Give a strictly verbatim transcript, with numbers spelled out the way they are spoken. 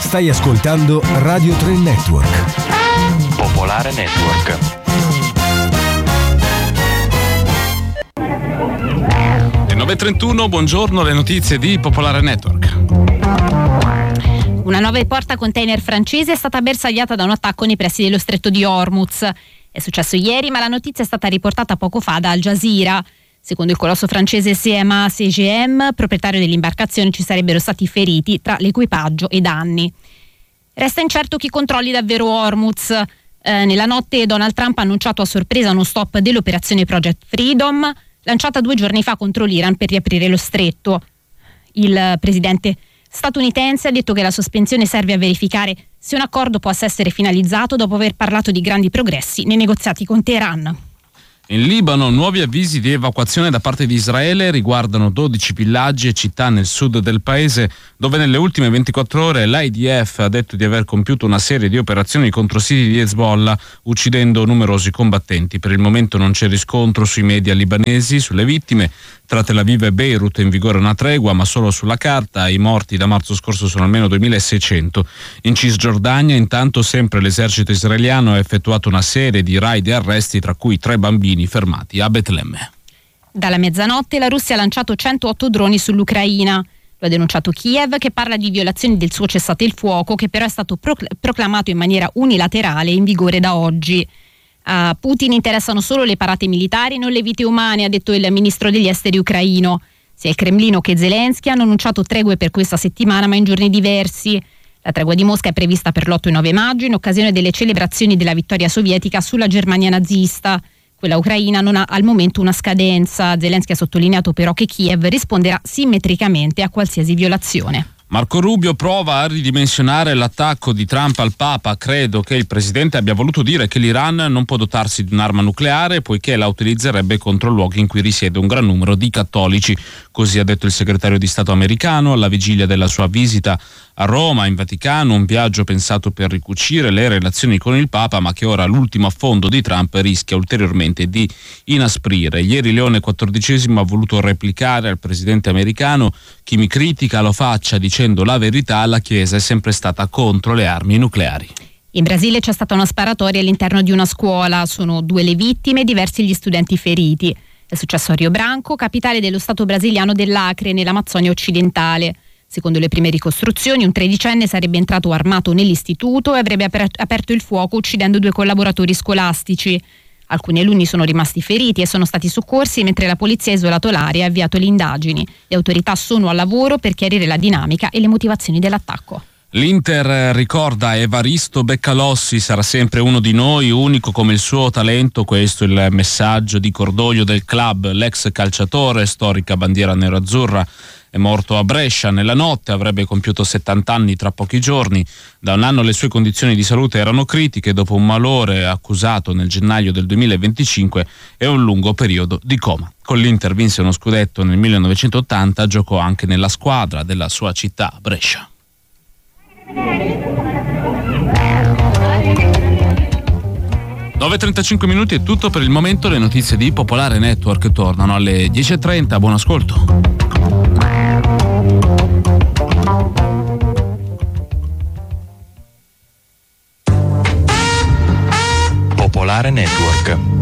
Stai ascoltando Radio tre Network. Popolare Network. Le nove e trentuno, buongiorno, le notizie di Popolare Network. Una nave porta container francese è stata bersagliata da un attacco nei pressi dello stretto di Hormuz. È successo ieri, ma la notizia è stata riportata poco fa da Al Jazeera. Secondo il colosso francese C M A C G M, proprietario dell'imbarcazione, ci sarebbero stati feriti tra l'equipaggio e danni. Resta incerto chi controlli davvero Hormuz. Eh, nella notte Donald Trump ha annunciato a sorpresa uno stop dell'operazione Project Freedom, lanciata due giorni fa contro l'Iran per riaprire lo stretto. Il presidente statunitense ha detto che la sospensione serve a verificare se un accordo possa essere finalizzato dopo aver parlato di grandi progressi nei negoziati con Teheran. In Libano nuovi avvisi di evacuazione da parte di Israele riguardano dodici villaggi e città nel sud del paese, dove nelle ultime ventiquattro ore l'I D F ha detto di aver compiuto una serie di operazioni contro siti di Hezbollah, uccidendo numerosi combattenti. Per il momento non c'è riscontro sui media libanesi sulle vittime. Tra Tel Aviv e Beirut è in vigore una tregua, ma solo sulla carta. I morti da marzo scorso sono almeno duemilaseicento. In Cisgiordania, intanto, sempre l'esercito israeliano ha effettuato una serie di raid e arresti, tra cui tre bambini fermati a Betlemme. Dalla mezzanotte la Russia ha lanciato centootto droni sull'Ucraina. Lo ha denunciato Kiev, che parla di violazioni del suo cessate il fuoco, che però è stato procl- proclamato in maniera unilaterale e in vigore da oggi. A Putin interessano solo le parate militari, non le vite umane, ha detto il ministro degli esteri ucraino. Sia il Cremlino che Zelensky hanno annunciato tregue per questa settimana, ma in giorni diversi. La tregua di Mosca è prevista per l'otto e nove maggio, in occasione delle celebrazioni della vittoria sovietica sulla Germania nazista. Quella ucraina non ha al momento una scadenza. Zelensky ha sottolineato però che Kiev risponderà simmetricamente a qualsiasi violazione. Marco Rubio prova a ridimensionare l'attacco di Trump al Papa. Credo che il presidente abbia voluto dire che l'Iran non può dotarsi di un'arma nucleare poiché la utilizzerebbe contro luoghi in cui risiede un gran numero di cattolici. Così ha detto il segretario di Stato americano alla vigilia della sua visita a Roma, in Vaticano, un viaggio pensato per ricucire le relazioni con il Papa, ma che ora l'ultimo affondo di Trump rischia ulteriormente di inasprire. Ieri Leone quattordicesimo ha voluto replicare al presidente americano: chi mi critica lo faccia dicendo la verità, la Chiesa è sempre stata contro le armi nucleari. In Brasile c'è stata una sparatoria all'interno di una scuola, sono due le vittime e diversi gli studenti feriti. È successo a Rio Branco, capitale dello stato brasiliano dell'Acre, nell'Amazzonia occidentale. Secondo le prime ricostruzioni, un tredicenne sarebbe entrato armato nell'istituto e avrebbe aperto il fuoco uccidendo due collaboratori scolastici. Alcuni alunni sono rimasti feriti e sono stati soccorsi, mentre la polizia ha isolato l'area e ha avviato le indagini. Le autorità sono al lavoro per chiarire la dinamica e le motivazioni dell'attacco. L'Inter ricorda Evaristo Beccalossi, sarà sempre uno di noi, unico come il suo talento. Questo è il messaggio di cordoglio del club. L'ex calciatore, storica bandiera nerazzurra, è morto a Brescia nella notte, avrebbe compiuto settanta anni tra pochi giorni. Da un anno le sue condizioni di salute erano critiche dopo un malore accusato nel gennaio del duemilaventicinque e un lungo periodo di coma. Con l'Inter vinse uno scudetto nel millenovecentottanta, giocò anche nella squadra della sua città, Brescia. nove e trentacinque minuti è tutto per il momento. Le notizie di Popolare Network tornano alle dieci e trenta. Buon ascolto. Popolare Network.